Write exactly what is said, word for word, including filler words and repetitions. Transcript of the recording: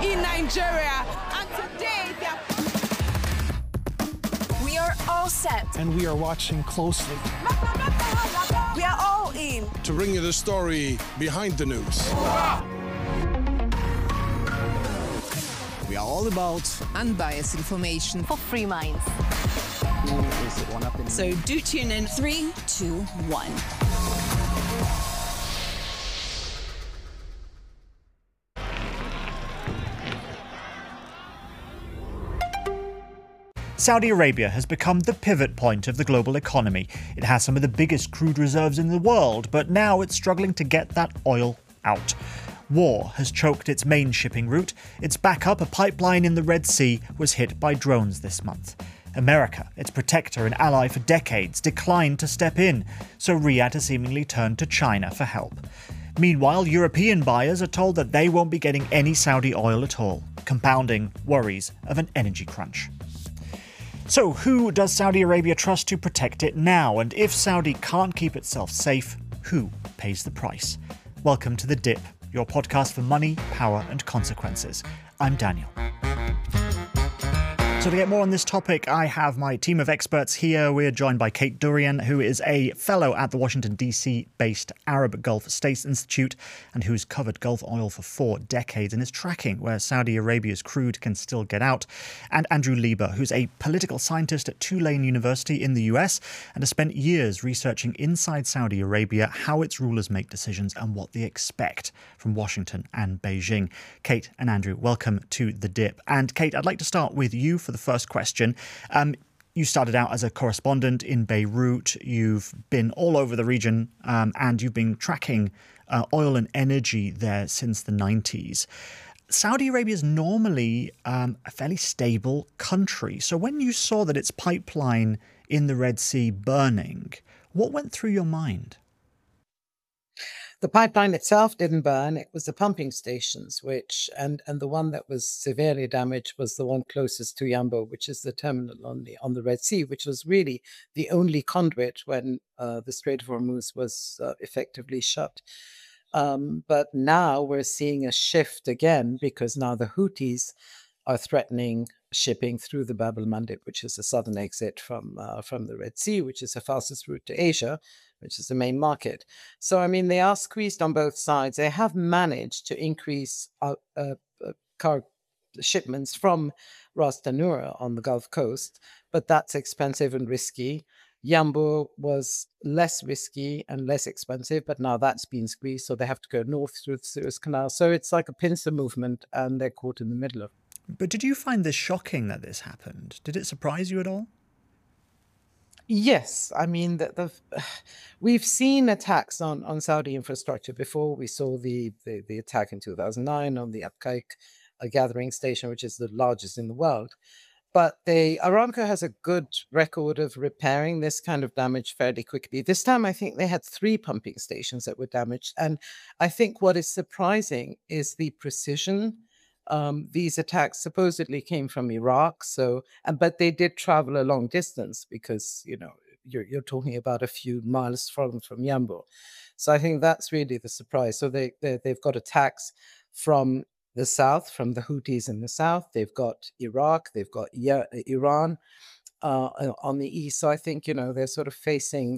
in Nigeria. And today, they are... We are all set. And we are watching closely. We are all in. To bring you the story behind the news. We are all about unbiased information for free minds. So do tune in. Three, two, one. Saudi Arabia has become the pivot point of the global economy. It has some of the biggest crude reserves in the world, but now it's struggling to get that oil out. War has choked its main shipping route. Its backup, a pipeline in the Red Sea, was hit by drones this month. America, its protector and ally for decades, declined to step in, so Riyadh has seemingly turned to China for help. Meanwhile, European buyers are told that they won't be getting any Saudi oil at all, compounding worries of an energy crunch. So, who does Saudi Arabia trust to protect it now? And if Saudi can't keep itself safe, who pays the price? Welcome to The Dip, your podcast for money, power and consequences. I'm Daniel. So to get more on this topic, I have my team of experts here. We're joined by Kate Durian, who is a fellow at the Washington, D C-based Arab Gulf States Institute and who's covered Gulf oil for four decades and is tracking where Saudi Arabia's crude can still get out. And Andrew Lieber, who's a political scientist at Tulane University in the U S and has spent years researching inside Saudi Arabia how its rulers make decisions and what they expect from Washington and Beijing. Kate and Andrew, welcome to The Dip. And Kate, I'd like to start with you for the first question. Um, you started out as a correspondent in Beirut. You've been all over the region um, and you've been tracking uh, oil and energy there since the nineties. Saudi Arabia is normally um, a fairly stable country. So when you saw that its pipeline in the Red Sea burning, what went through your mind? The pipeline itself didn't burn. It was the pumping stations, which, and, and the one that was severely damaged was the one closest to Yanbu, which is the terminal on the on the Red Sea, which was really the only conduit when uh, the Strait of Hormuz was uh, effectively shut. Um, but now we're seeing a shift again because now the Houthis are threatening shipping through the Bab el-Mandeb, which is the southern exit from uh, from the Red Sea, which is the fastest route to Asia, which is the main market. So, I mean, they are squeezed on both sides. They have managed to increase uh, uh, car shipments from Ras Tanura on the Gulf Coast, but that's expensive and risky. Yanbu was less risky and less expensive, but now that's been squeezed, so they have to go north through the Suez Canal. So it's like a pincer movement, and they're caught in the middle of it. But did you find this shocking that this happened? Did it surprise you at all? Yes, I mean, the, the, we've seen attacks on, on Saudi infrastructure before. We saw the, the, the attack in two thousand nine on the Abqaiq uh, gathering station, which is the largest in the world. But they, Aramco has a good record of repairing this kind of damage fairly quickly. This time, I think they had three pumping stations that were damaged. And I think what is surprising is the precision. Um, these attacks supposedly came from Iraq, so and but they did travel a long distance because you know you're you're talking about a few miles from from Yanbu. So I think that's really the surprise. So they, they they've got attacks from the south, from the Houthis in the south. They've got Iraq, they've got Iran uh, on the east. So I think you know they're sort of facing